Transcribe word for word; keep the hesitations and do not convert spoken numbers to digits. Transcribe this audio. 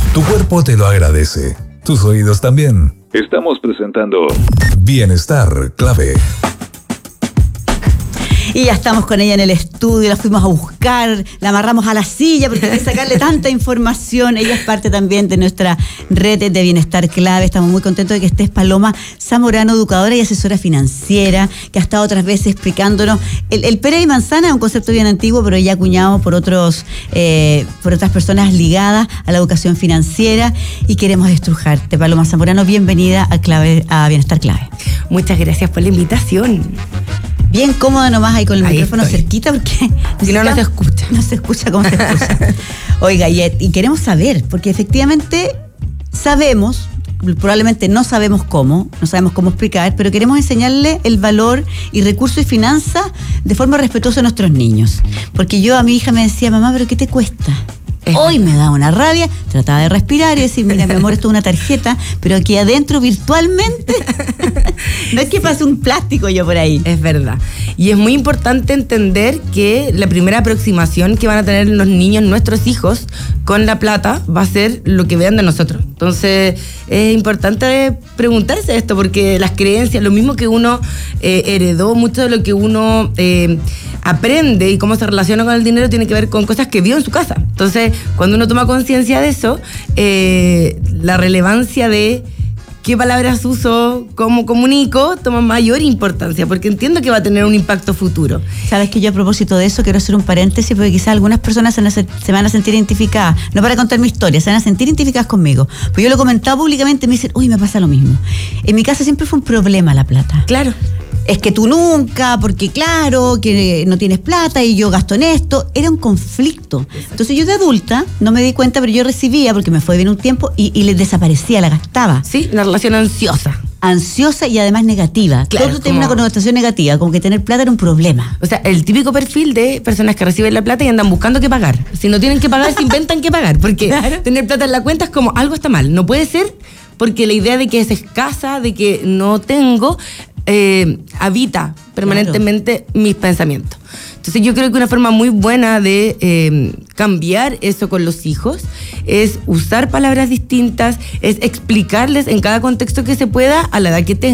Tu cuerpo te lo agradece. Tus oídos también. Estamos presentando Bienestar Clave. Y ya estamos con ella en el estudio, la fuimos a buscar, la amarramos a la silla porque hay que sacarle tanta información. Ella es parte también de nuestra red de Bienestar Clave. Estamos muy contentos de que estés, Paloma Zamorano, educadora y asesora financiera, que ha estado otras veces explicándonos. El, el pera y manzana es un concepto bien antiguo, pero ya acuñado por otros, eh, por otras personas ligadas a la educación financiera, y queremos estrujarte. Paloma Zamorano, bienvenida a, Clave, a Bienestar Clave. Muchas gracias por la invitación. Bien cómoda nomás ahí con el ahí micrófono estoy. Cerquita, porque si no, no se escucha. No se escucha como se escucha. Oiga, y, y queremos saber, porque efectivamente sabemos, probablemente no sabemos cómo, no sabemos cómo explicar, pero queremos enseñarle el valor y recursos y finanzas de forma respetuosa a nuestros niños. Porque yo a mi hija me decía, mamá, ¿pero qué te cuesta? Hoy me da una rabia, trataba de respirar y decir, mira, mi amor, esto es una tarjeta, pero aquí adentro virtualmente no es que pase un plástico yo por ahí. Es verdad. Y es muy importante entender que la primera aproximación que van a tener los niños, nuestros hijos, con la plata va a ser lo que vean de nosotros. Entonces es importante preguntarse esto, porque las creencias, lo mismo que uno eh, heredó, mucho de lo que uno eh, aprende y cómo se relaciona con el dinero tiene que ver con cosas que vio en su casa. Entonces, cuando uno toma conciencia de eso, eh, la relevancia de qué palabras uso, cómo comunico, toma mayor importancia, porque entiendo que va a tener un impacto futuro. Sabes que yo, a propósito de eso, quiero hacer un paréntesis, porque quizás algunas personas se van, a, se van a sentir identificadas, no para contar mi historia, se van a sentir identificadas conmigo. Pues yo lo he comentado públicamente y me dicen, uy, me pasa lo mismo. En mi casa siempre fue un problema la plata. Claro. Es que tú nunca, porque claro, que no tienes plata y yo gasto en esto. Era un conflicto. Entonces yo de adulta no me di cuenta, pero yo recibía, porque me fue bien un tiempo, y, y les desaparecía, la gastaba. Sí, una relación ansiosa. Ansiosa y además negativa. Claro, todo tiene como... una connotación negativa, como que tener plata era un problema. O sea, el típico perfil de personas que reciben la plata y andan buscando qué pagar. Si no tienen que pagar, se inventan qué pagar, porque claro, tener plata en la cuenta es como algo está mal. No puede ser, porque la idea de que es escasa, de que no tengo, eh, habita permanentemente claro. mis pensamientos. Entonces yo creo que una forma muy buena de eh, cambiar eso con los hijos es usar palabras distintas, es explicarles en cada contexto que se pueda a la edad que tengan.